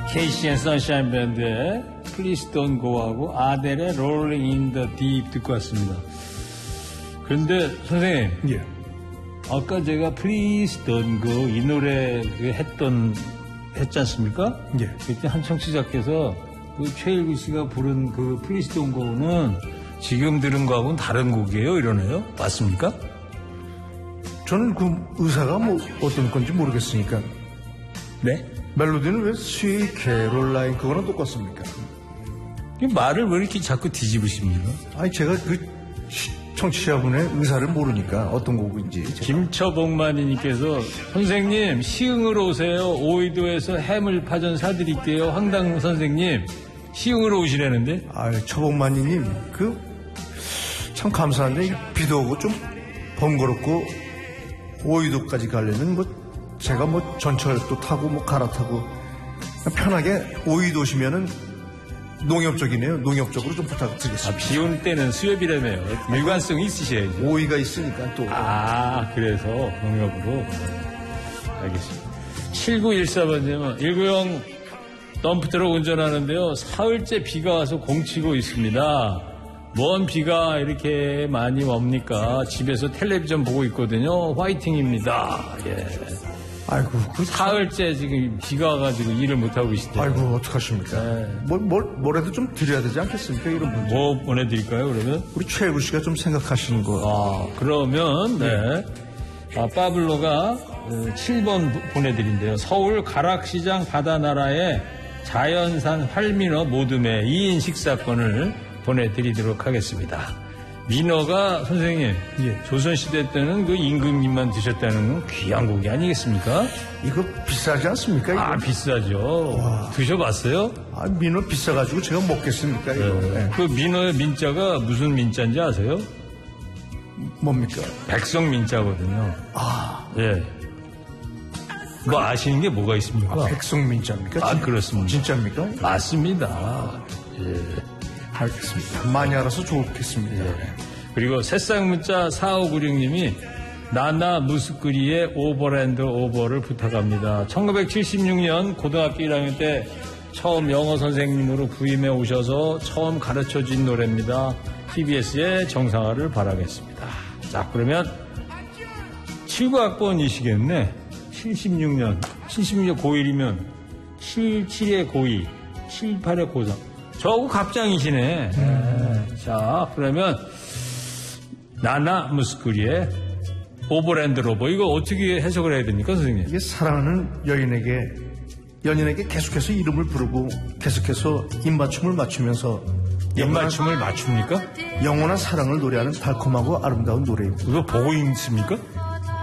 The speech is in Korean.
케이시 앤 선샤인 밴드의 Please Don't Go하고 아델의 Rolling in the Deep 듣고 왔습니다. 그런데 선생님, 예. 아까 제가 Please Don't Go 이 노래 했지 않습니까? 예. 그때 한 청취자께서 그 최일구 씨가 부른 그 Please Don't Go는 지금 들은 거하고는 다른 곡이에요 이러네요. 맞습니까? 저는 그 의사가 뭐 어떤 건지 모르겠으니까. 네? 멜로디는 왜 스윗 캐롤라인 그거랑 똑같습니까? 말을 왜 이렇게 자꾸 뒤집으십니까? 아니 제가 그 청취자분의 의사를 모르니까 어떤 곡인지. 김처복만이님께서 선생님 시흥으로 오세요. 오이도에서 해물파전 사드릴게요. 황당 선생님 시흥으로 오시라는데. 아유 처복만이님 그 참 감사한데 비도 오고 좀 번거롭고 오이도까지 가려면 뭐 제가 뭐 전철도 타고 뭐 갈아타고 편하게 오이도시면은 농협적이네요. 농협적으로 좀 부탁드리겠습니다. 비 올 때는 수협이라며요. 일관성이 있으셔야죠. 오이가 있으니까 또. 그래서 농협으로. 알겠습니다. 7914번님은 190 덤프트럭 운전하는데요. 사흘째 비가 와서 공치고 있습니다. 뭔 비가 이렇게 많이 옵니까? 집에서 텔레비전 보고 있거든요. 화이팅입니다. 예. 아이고, 그 사흘째 지금 비가 와가지고 일을 못하고 계시대요. 아이고, 어떡하십니까? 네. 뭐라도 좀 드려야 되지 않겠습니까? 이런 문제. 뭐 보내드릴까요, 그러면? 우리 최일구 씨가 좀 생각하시는 거. 그러면, 네. 파블로가 7번 보내드린대요. 서울 가락시장 바다나라의 자연산 활민어 모둠의 2인 식사권을 보내드리도록 하겠습니다. 민어가 선생님, 예. 조선시대 때는 그 임금님만 드셨다는 건 귀한 고기 아니겠습니까? 이거 비싸지 않습니까? 이거? 비싸죠. 와. 드셔봤어요? 민어 비싸가지고 제가 먹겠습니까? 이거. 네. 네. 그 민어의 민자가 무슨 민자인지 아세요? 뭡니까? 백성민자거든요. 예. 뭐 아시는 게 뭐가 있습니까? 백성민자입니까? 그렇습니다. 진짜입니까? 맞습니다. 예. 알겠습니다. 많이 알아서 좋겠습니다. 예. 그리고 새싹문자 4596님이 나나 무스꾸리의 오버랜드 오버를 부탁합니다. 1976년 고등학교 1학년 때 처음 영어 선생님으로 부임해 오셔서 처음 가르쳐준 노래입니다. TBS의 정상화를 바라겠습니다. 자, 그러면 79학번이시겠네. 76년 고1이면 77의 고2, 78의 고3. 저하고 갑장이시네. 자, 그러면 나나 무스꾸리의 오버랜드 로버. 이거 어떻게 해석을 해야 됩니까, 선생님? 이게 사랑하는 연인에게 계속해서 이름을 부르고 계속해서 입맞춤을 맞추면서 입맞춤을 맞춥니까? 영원한 사랑을 노래하는 달콤하고 아름다운 노래입니다. 그거 보고 있습니까?